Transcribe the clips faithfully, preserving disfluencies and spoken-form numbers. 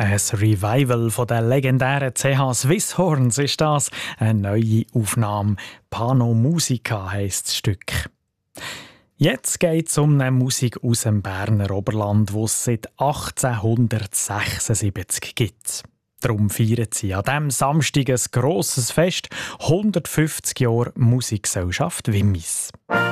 Ein Revival von den legendären C H Swisshorns ist das. Eine neue Aufnahme. Pano Musica heisst das Stück. Jetzt geht es um eine Musik aus dem Berner Oberland, die es seit achtzehnhundertsechsundsiebzig gibt. Darum feiern sie an diesem Samstag ein grosses Fest, hundertfünfzig Jahre Musikgesellschaft Wimmis.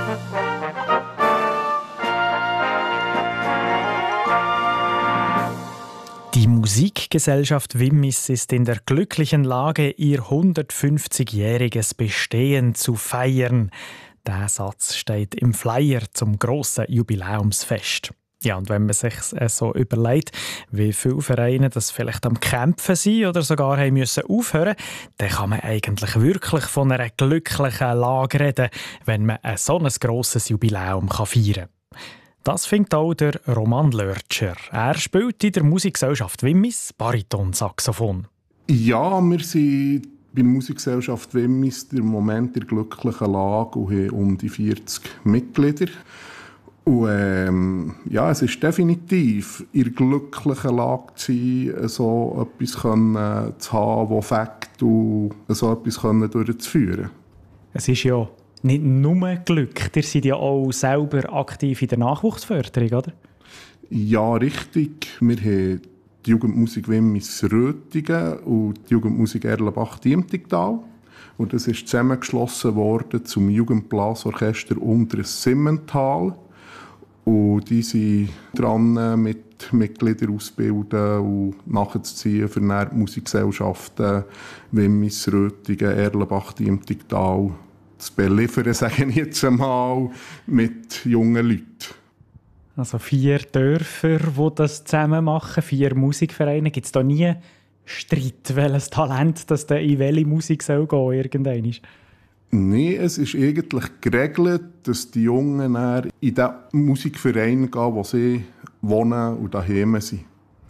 Die Musikgesellschaft Wimmis ist in der glücklichen Lage, ihr hundertfünfzigjähriges Bestehen zu feiern. Der Satz steht im Flyer zum grossen Jubiläumsfest. Ja, und wenn man sich so überlegt, wie viele Vereine das vielleicht am Kämpfen sind oder sogar haben müssen aufhören, dann kann man eigentlich wirklich von einer glücklichen Lage reden, wenn man ein so ein grosses Jubiläum feiern kann. Das findet auch der Roman Lörtscher. Er spielt in der Musikgesellschaft Wimmis Bariton-Saxophon. Ja, wir sind bei der Musikgesellschaft Wimmis im Moment in der glücklichen Lage und haben um die vierzig Mitglieder. Und ähm, ja, es ist definitiv in der glücklichen Lage zu sein, so etwas können, zu haben, das fängt und so etwas können durchzuführen. Es ist ja nicht nur Glück, ihr seid ja auch selber aktiv in der Nachwuchsförderung, oder? Ja, richtig. Wir haben die Jugendmusik Wimmis Rötingen und die Jugendmusik Erlenbach-Diemtigtal. Und das ist zusammengeschlossen worden zum Jugendblasorchester Unteres Simmental. Und die sind dran, mit Mitgliedern auszubilden und nachzuziehen für die Musikgesellschaften Wimmis, Rötingen, Erlenbach-Diemtigtal zu beliefern, sage ich jetzt einmal, mit jungen Leuten. Also vier Dörfer, die das zusammen machen, vier Musikvereine. Gibt es da nie Streit, welches Talent das in welche Musik soll gehen, irgendwann? Nein, es ist eigentlich geregelt, dass die Jungen in den Musikverein gehen, wo sie wohnen und daheim sind.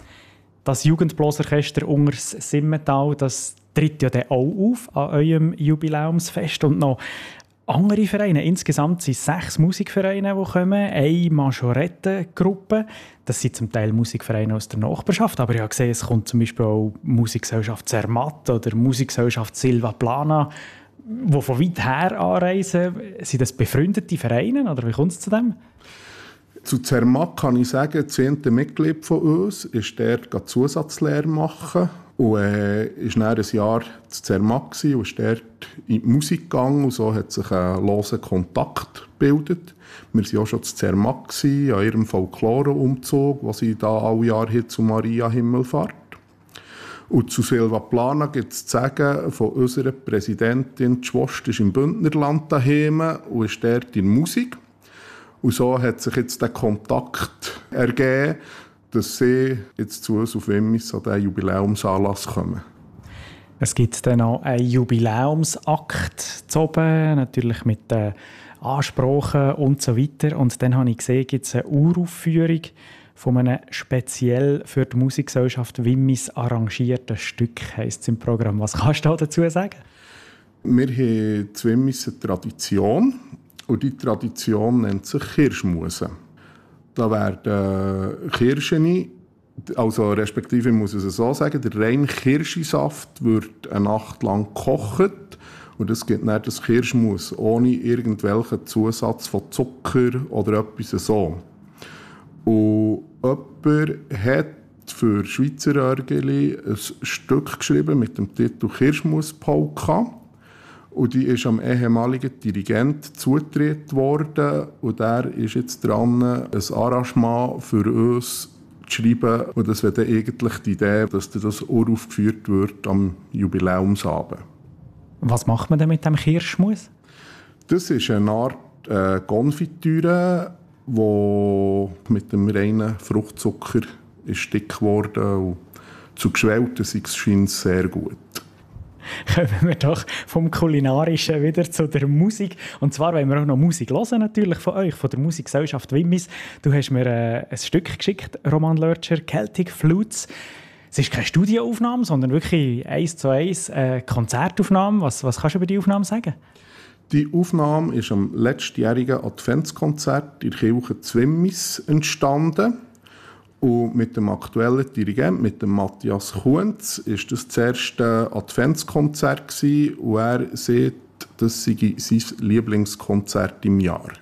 Das Jugendblasorchester Unteres Simmental, das tritt ja dann auch auf an eurem Jubiläumsfest und noch andere Vereine. Insgesamt sind sechs Musikvereine, die kommen, eine Majorettengruppe. Das sind zum Teil Musikvereine aus der Nachbarschaft, aber ich habe gesehen, es kommt zum Beispiel auch Musikgesellschaft Zermatt oder Musikgesellschaft Silva Plana, die von weit her anreisen. Sind das befreundete Vereine oder wie kommt es zu dem? Zu Zermatt kann ich sagen, das zehnte Mitglied von uns ist dort Zusatzlehre machen und äh, ist dann ein Jahr zu Zermatt und ist dort in die Musik gegangen und so hat sich ein loser Kontakt gebildet. Wir waren auch schon zu Zermatt an ihrem Folklore-Umzug, den sie da alle Jahre zu Maria Himmelfahrt. Und zu Silva Plana gibt es zu sagen, von unserer Präsidentin, die Schwester ist im Bündnerland daheim und ist dort in Musik. Und so hat sich jetzt der Kontakt ergeben, dass sie jetzt zu uns auf Wimmis an diesen Jubiläumsanlass kommen. Es gibt dann noch einen Jubiläumsakt zu oben, natürlich mit den Ansprachen und so weiter. Und dann habe ich gesehen, gibt es eine Uraufführung von einem speziell für die Musikgesellschaft Wimmis arrangierten Stück, heisst es im Programm. Was kannst du dazu sagen? Wir haben in Wimmis eine Tradition. Und die Tradition nennt sich Kirschmuse. Da werden Kirschen, also respektive, ich muss es so sagen, der reine Kirschensaft wird eine Nacht lang gekocht. Und es gibt dann das Kirschmus ohne irgendwelchen Zusatz von Zucker oder etwas so. Und jemand hat für Schweizer Örgeli ein Stück geschrieben mit dem Titel «Kirschmus-Polka». Und die ist am ehemaligen Dirigent zugetreten worden. Und der ist jetzt dran, ein Arrangement für uns zu schreiben. Und das wäre dann eigentlich die Idee, dass das uraufgeführt wird am Jubiläumsabend. Was macht man denn mit dem Kirschmus? Das ist eine Art äh, Konfitüre, die mit dem reinen Fruchtzucker ist dick geworden. Und zu geschwellten scheint es sehr gut. Kommen wir doch vom Kulinarischen wieder zu der Musik. Und zwar wollen wir auch noch Musik hören, natürlich von euch, von der Musikgesellschaft Wimmis. Du hast mir äh, ein Stück geschickt, Roman Lörtscher, «Celtic Flutes». Es ist keine Studioaufnahme, sondern wirklich eins zu eins äh, Konzertaufnahme. Was, was kannst du über die Aufnahme sagen? Die Aufnahme ist am letztjährigen Adventskonzert in der Kirche zu Wimmis entstanden. Und mit dem aktuellen Dirigent, mit dem Matthias Kuntz, war das das erste Adventskonzert gewesen, und er sagt, das sei sein Lieblingskonzert im Jahr.